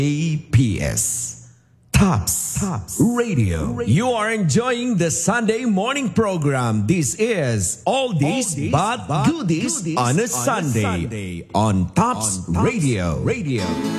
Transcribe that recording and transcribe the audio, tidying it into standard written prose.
APS. Tops Radio. You are enjoying the Sunday morning program. This is Oldies but Goodies on a Sunday on Tops Radio.